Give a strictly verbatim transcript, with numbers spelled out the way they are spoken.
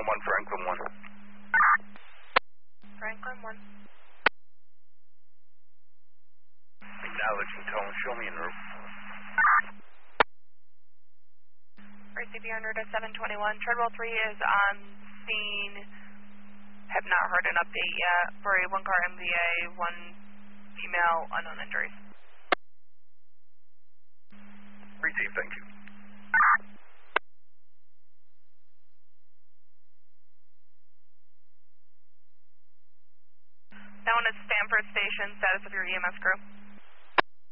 one, Franklin one. Franklin one. Acknowledging tone, show me en route. R C B hundred to seven twenty-one. Treadwell three is on scene. Have not heard an update yet for a one car M V A, one female, unknown injuries. Received, thank you. That one is Stanford Station, status of your E M S crew.